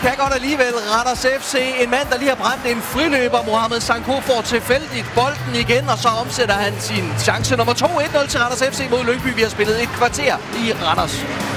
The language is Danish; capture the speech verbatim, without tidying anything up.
kan godt alligevel. Randers F C, en mand, der lige har brændt en friløber. Mohamed Sanko får tilfældigt bolden igen, og så omsætter han sin chance nummer to. et nul til Randers F C mod Lyngby. Vi har spillet et kvarter i Randers.